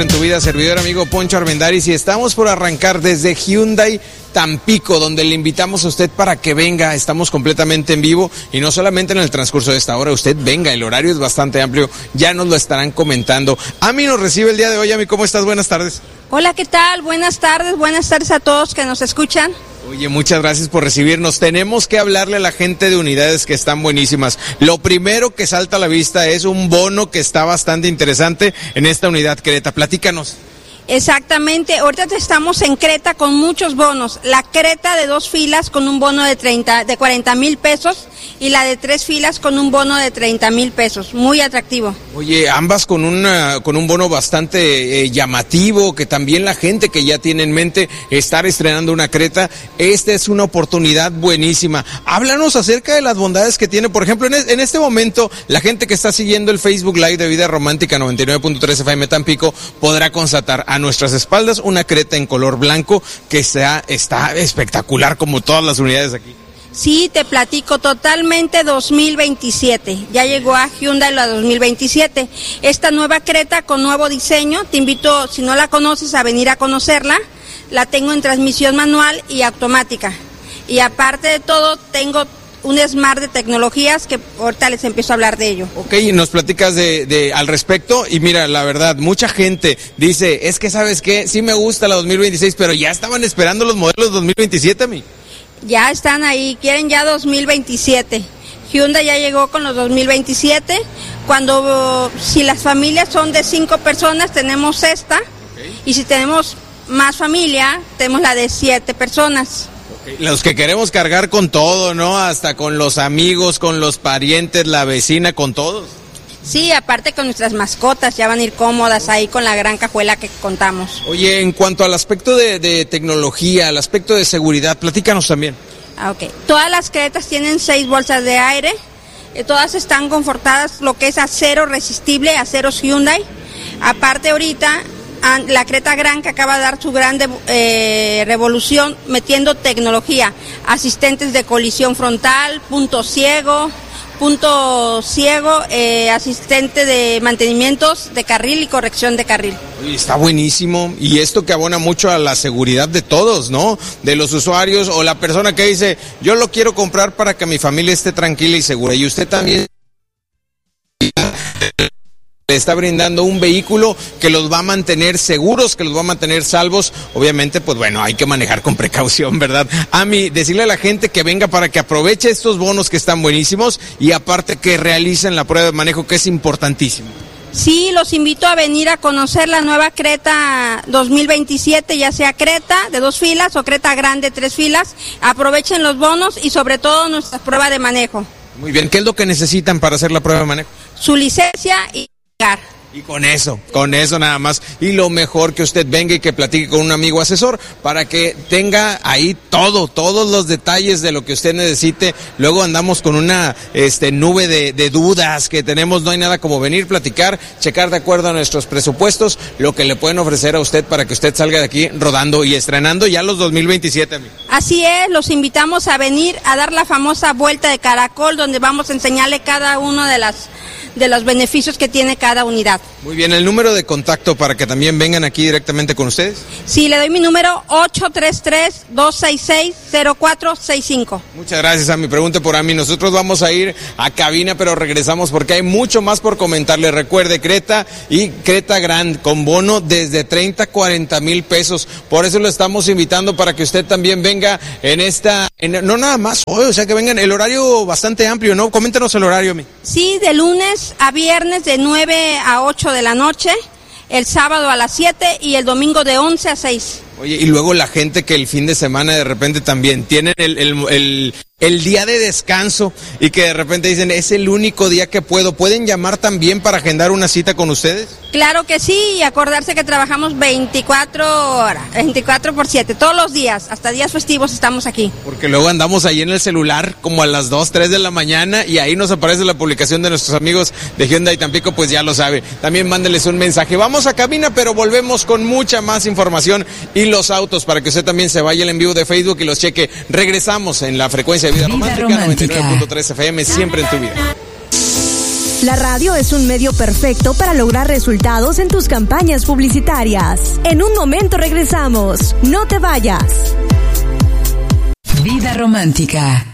En tu vida, servidor amigo Poncho Armendáriz, y estamos por arrancar desde Hyundai Tampico, donde le invitamos a usted para que venga. Estamos completamente en vivo y no solamente en el transcurso de esta hora, usted venga, el horario es bastante amplio, ya nos lo estarán comentando. Ami nos recibe el día de hoy. Ami, ¿cómo estás? Buenas tardes. Hola, ¿qué tal? Buenas tardes a todos que nos escuchan. Oye, muchas gracias por recibirnos. Tenemos que hablarle a la gente de unidades que están buenísimas. Lo primero que salta a la vista es un bono que está bastante interesante en esta unidad Creta. Platícanos. Exactamente, ahorita estamos en Creta con muchos bonos. La Creta de 2 filas con un bono de 40,000 pesos y la de 3 filas con un bono de 30,000 pesos. Muy atractivo. Oye, ambas con un bono bastante llamativo, que también la gente que ya tiene en mente estar estrenando una Creta, esta es una oportunidad buenísima. Háblanos acerca de las bondades que tiene. Por ejemplo, en este momento, la gente que está siguiendo el Facebook Live de Vida Romántica 99.3 FM Tampico podrá constatar a nuestras espaldas una Creta en color blanco que está espectacular, como todas las unidades aquí. Sí, te platico, totalmente 2027. Ya llegó a Hyundai la 2027. Esta nueva Creta con nuevo diseño, te invito, si no la conoces, a venir a conocerla. La tengo en transmisión manual y automática. Y aparte de todo, tengo un Smart de tecnologías que ahorita les empiezo a hablar de ello. Ok, nos platicas al respecto, y mira, la verdad, mucha gente dice, es que ¿sabes qué? Sí me gusta la 2026, pero ya estaban esperando los modelos 2027, mi. Ya están ahí, quieren ya 2027. Hyundai ya llegó con los 2027. Si las familias son de 5 personas, tenemos esta. Okay. Y si tenemos más familia, tenemos la de 7 personas. Los que queremos cargar con todo, ¿no? Hasta con los amigos, con los parientes, la vecina, con todos. Sí, aparte con nuestras mascotas, ya van a ir cómodas ahí con la gran cajuela que contamos. Oye, en cuanto al aspecto de tecnología, al aspecto de seguridad, platícanos también. Ok, todas las Cretas tienen 6 bolsas de aire, todas están confortadas, lo que es acero resistible, aceros Hyundai. Aparte ahorita, la Creta Gran que acaba de dar su gran revolución metiendo tecnología, asistentes de colisión frontal, punto ciego, asistente de mantenimientos de carril y corrección de carril. Oye, está buenísimo, y esto que abona mucho a la seguridad de todos, ¿no? De los usuarios o la persona que dice, yo lo quiero comprar para que mi familia esté tranquila y segura, y usted también le está brindando un vehículo que los va a mantener seguros, que los va a mantener salvos. Obviamente, pues bueno, hay que manejar con precaución, ¿verdad? Ami, decirle a la gente que venga para que aproveche estos bonos que están buenísimos y aparte que realicen la prueba de manejo, que es importantísimo. Sí, los invito a venir a conocer la nueva Creta 2027, ya sea Creta de 2 filas o Creta Grande 3 filas. Aprovechen los bonos y sobre todo nuestra prueba de manejo. Muy bien, ¿qué es lo que necesitan para hacer la prueba de manejo? Su licencia y Y con eso nada más. Y lo mejor, que usted venga y que platique con un amigo asesor para que tenga ahí todos los detalles de lo que usted necesite. Luego andamos con una nube de dudas que tenemos. No hay nada como venir, platicar, checar de acuerdo a nuestros presupuestos lo que le pueden ofrecer a usted para que usted salga de aquí rodando y estrenando ya los 2027. Así es, los invitamos a venir a dar la famosa vuelta de caracol, donde vamos a enseñarle cada uno de los beneficios que tiene cada unidad. Muy bien, ¿el número de contacto para que también vengan aquí directamente con ustedes? Sí, le doy mi número 833-266-0465. Muchas gracias, Ami. Pregunte por Ami. Nosotros vamos a ir a cabina, pero regresamos porque hay mucho más por comentarle. Recuerde, Creta y Creta Grand con bono desde 30 a 40,000 pesos. Por eso lo estamos invitando para que usted también venga no nada más hoy, o sea que vengan, el horario bastante amplio, ¿no? Coméntanos el horario, Ami. Sí, de lunes a viernes de 9 a 8 de la noche, el sábado a las 7 y el domingo de 11 a 6. Oye, y luego la gente que el fin de semana de repente también tienen el día de descanso y que de repente dicen, es el único día que ¿pueden llamar también para agendar una cita con ustedes? Claro que sí, y acordarse que trabajamos 24 horas, 24/7, todos los días, hasta días festivos estamos aquí. Porque luego andamos ahí en el celular como a las 2, 3 de la mañana y ahí nos aparece la publicación de nuestros amigos de Hyundai Tampico, pues ya lo sabe. También mándeles un mensaje. Vamos a cabina, pero volvemos con mucha más información y los autos para que usted también se vaya al en vivo de Facebook y los cheque. Regresamos en la frecuencia de Vida Romántica 99.3 FM, siempre en tu vida. La radio es un medio perfecto para lograr resultados en tus campañas publicitarias. En un momento regresamos. No te vayas. Vida romántica.